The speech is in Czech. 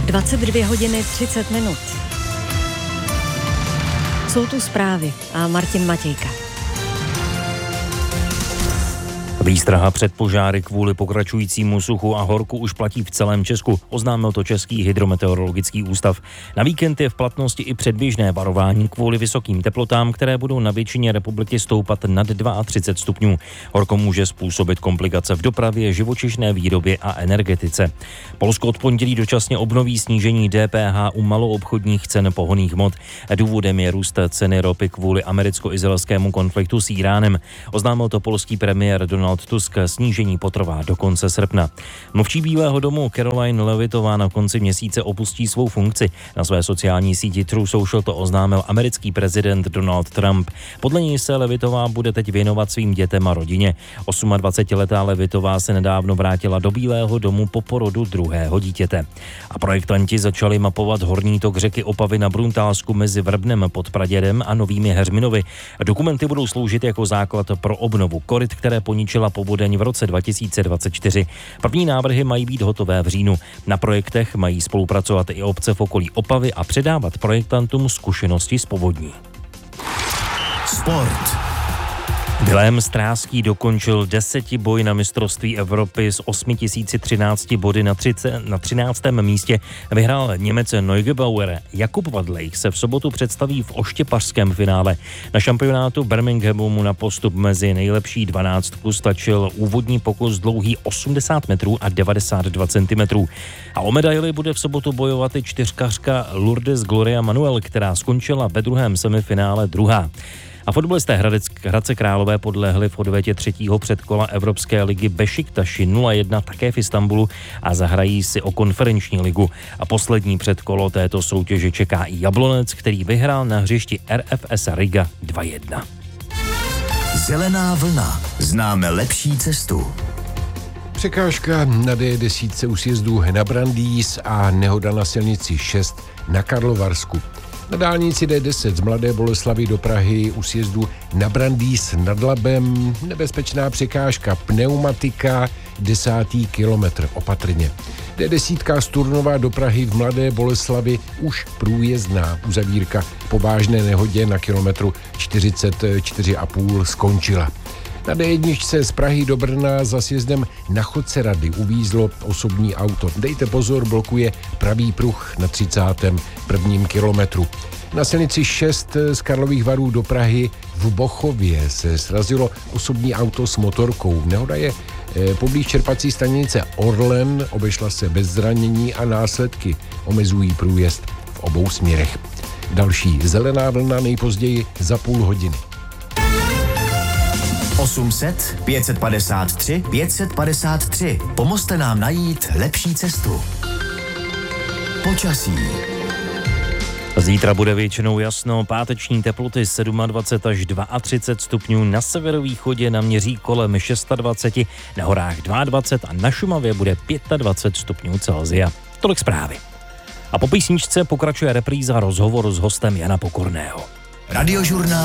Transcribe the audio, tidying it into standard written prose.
22 hodiny 30 minut. Jsou tu zprávy a Martin Matějka. Výstraha před požáry kvůli pokračujícímu suchu a horku už platí v celém Česku, oznámil to Český hydrometeorologický ústav. Na víkend je v platnosti i předběžné varování kvůli vysokým teplotám, které budou na většině republiky stoupat nad 32 stupňů. Horko může způsobit komplikace v dopravě, živočišné výrobě a energetice. Polsko od pondělí dočasně obnoví snížení DPH u maloobchodních cen pohonných hmot. Důvodem je růst ceny ropy kvůli americko-izraelskému konfliktu s Íránem. Oznámil to polský premiér Donald Tusk. Snížení potrvá do konce srpna. Mluvčí Bílého domu Caroline Levitová na konci měsíce opustí svou funkci. Na své sociální síti True Social to oznámil americký prezident Donald Trump. Podle něj se Levitová bude teď věnovat svým dětem a rodině. 28letá Levitová se nedávno vrátila do Bílého domu po porodu druhého dítěte. A projektanti začali mapovat horní tok řeky Opavy na Bruntálsku mezi Vrbnem pod Pradědem a Novými Heřminovy. Dokumenty budou sloužit jako základ pro obnovu koryt, které poničila povodeň v roce 2024. První návrhy mají být hotové v říjnu. Na projektech mají spolupracovat i obce v okolí Opavy a předávat projektantům zkušenosti z povodní. Sport. Vilém Stráský dokončil 10boj na mistrovství Evropy s 8013 body na 13. místě. Vyhrál Němec Neugebauer. Jakub Vadlejch se v sobotu představí v oštěpařském finále. Na šampionátu Birminghamu mu na postup mezi nejlepší 12 stačil úvodní pokus dlouhý 80 metrů a 92 cm. A o medaili bude v sobotu bojovat i čtyřkařka Lourdes Gloria Manuel, která skončila ve druhém semifinále druhá. A fotbalisté Hradce Králové podlehli v odvetě třetího předkola Evropské ligy Bešiktaši 0-1 také v Istanbulu a zahrají si o konferenční ligu. A poslední předkolo této soutěže čeká i Jablonec, který vyhrál na hřišti RFS Riga 2-1. Zelená vlna. Známe lepší cestu. Překážka na D10 u sjezdu na Brandýs a nehoda na silnici 6 na Karlovarsku. Na dálnici D10 z Mladé Boleslavi do Prahy u sjezdu na Brandýs nad Labem nebezpečná překážka, pneumatika, 10. kilometr, opatrně. D10 z Turnova do Prahy v Mladé Boleslavi už průjezdná, uzavírka po vážné nehodě na kilometru 44,5 skončila. Na D1 z Prahy do Brna za sjezdem na Chodce Rady uvízlo osobní auto. Dejte pozor, blokuje pravý pruh na 31. kilometru. Na silnici 6 z Karlových Varů do Prahy v Bochově se srazilo osobní auto s motorkou. Nehoda je poblíž čerpací stanice Orlen, obešla se bez zranění a následky omezují průjezd v obou směrech. Další zelená vlna nejpozději za půl hodiny. 800 553 553. Pomozte nám najít lepší cestu. Počasí. Zítra bude většinou jasno, páteční teploty 27 až 32 stupňů, na severovýchodě naměří kolem 26, na horách 22 a na Šumavě bude 25 stupňů Celsia. Tolik zprávy. A po písničce pokračuje repríza rozhovoru s hostem Jana Pokorného. Radiožurnál